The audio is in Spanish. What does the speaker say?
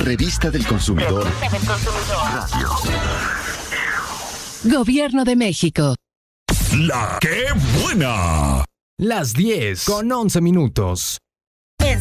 revista del consumidor. Radio. Gobierno de México. La que buena. Las 10 con 11 minutos.